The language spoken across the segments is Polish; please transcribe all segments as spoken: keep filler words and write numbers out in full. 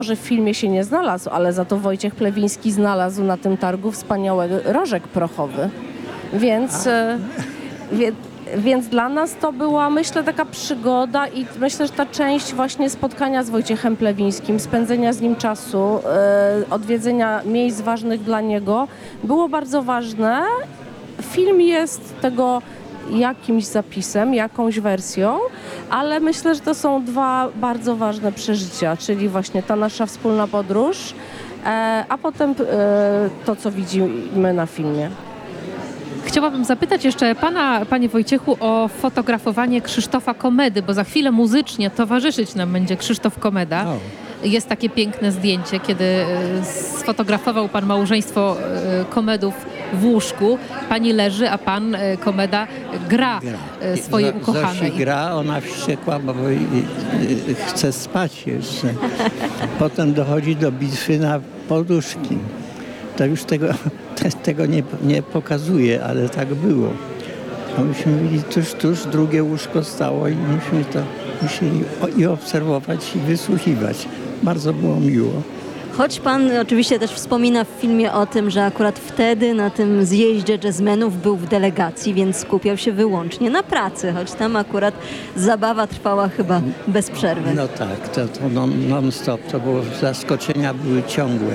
że w filmie się nie znalazł, ale za to Wojciech Plewiński znalazł na tym targu wspaniały rożek prochowy. Więc, e, wie, więc dla nas to była, myślę, taka przygoda i myślę, że ta część właśnie spotkania z Wojciechem Plewińskim, spędzenia z nim czasu, e, odwiedzenia miejsc ważnych dla niego było bardzo ważne. Film jest tego jakimś zapisem, jakąś wersją, ale myślę, że to są dwa bardzo ważne przeżycia, czyli właśnie ta nasza wspólna podróż, e, a potem e, to, co widzimy na filmie. Chciałabym zapytać jeszcze pana, panie Wojciechu, o fotografowanie Krzysztofa Komedy, bo za chwilę muzycznie towarzyszyć nam będzie Krzysztof Komeda. O. Jest takie piękne zdjęcie, kiedy e, sfotografował pan małżeństwo e, Komedów w łóżku. Pani leży, a pan e, Komeda gra, Gra. e, swojej Zo- ukochanej. Zosi gra, ona wściekła, bo y, y, chce spać jeszcze. Potem dochodzi do bitwy na poduszki. To już tego, te, tego nie, nie pokazuje, ale tak było. A myśmy mieli tuż, tuż drugie łóżko stało i myśmy to musieli o, i obserwować i wysłuchiwać. Bardzo było miło. Choć pan oczywiście też wspomina w filmie o tym, że akurat wtedy na tym zjeździe jazzmenów był w delegacji, więc skupiał się wyłącznie na pracy, choć tam akurat zabawa trwała chyba bez przerwy. No tak, to, to non, non-stop, to było, zaskoczenia były ciągłe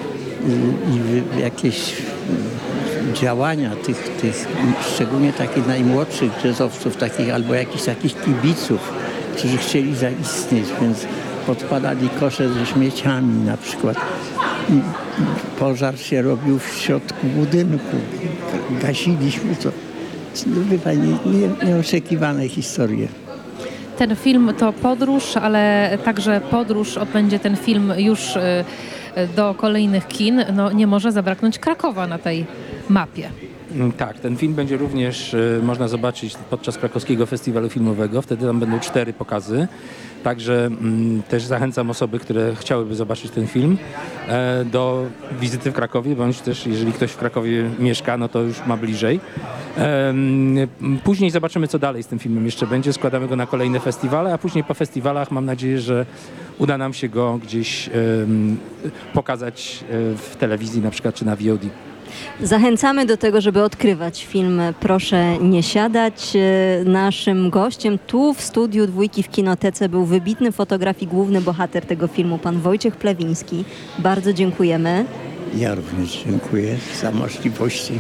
i, i jakieś działania tych, tych, szczególnie takich najmłodszych jazzowców, takich albo jakichś takich kibiców, którzy chcieli zaistnieć, więc podpadali kosze ze śmieciami na przykład. I pożar się robił w środku budynku. Gasiliśmy to. No, wie pani, nie, nieoczekiwane historie. Ten film to podróż, ale także podróż odbędzie ten film już e, do kolejnych kin. No, nie może zabraknąć Krakowa na tej mapie. Tak, ten film będzie również y, można zobaczyć podczas krakowskiego festiwalu filmowego. Wtedy tam będą cztery pokazy. Także mm, też zachęcam osoby, które chciałyby zobaczyć ten film e, do wizyty w Krakowie, bądź też jeżeli ktoś w Krakowie mieszka, no to już ma bliżej. E, m, później zobaczymy, co dalej z tym filmem jeszcze będzie. Składamy go na kolejne festiwale, a później po festiwalach mam nadzieję, że uda nam się go gdzieś e, m, pokazać e, w telewizji na przykład, czy na V O D. Zachęcamy do tego, żeby odkrywać film Proszę nie siadać. E, Naszym gościem tu w studiu Dwójki w Kinotece był wybitny fotograf i główny bohater tego filmu, pan Wojciech Plewiński. Bardzo dziękujemy. Ja również dziękuję za możliwości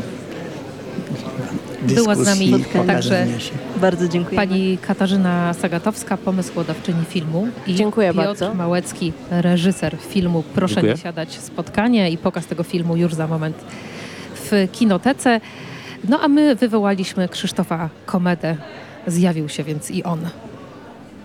Była z nami dyskusji, także pokazania się. Bardzo dziękujemy. pani Katarzyna Sagatowska, pomysłodawczyni filmu, i Dziękuję Piotr bardzo. Małecki, reżyser filmu Proszę Dziękuję. nie siadać. Spotkanie i pokaz tego filmu już za moment w Kinotece. No a my wywołaliśmy Krzysztofa Komedę. Zjawił się więc i on.